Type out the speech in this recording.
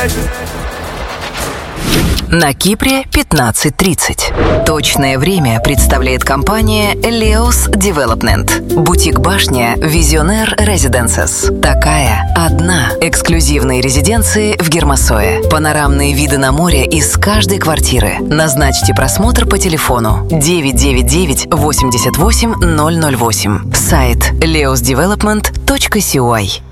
На Кипре 15:30. Точное время представляет компания Leos Development. Бутик-башня Visionaire Residences. Такая одна. Эксклюзивные резиденции в Гермосое. Панорамные виды на море из каждой квартиры. Назначьте просмотр по телефону 999 88 008. Сайт leosdevelopment.cy.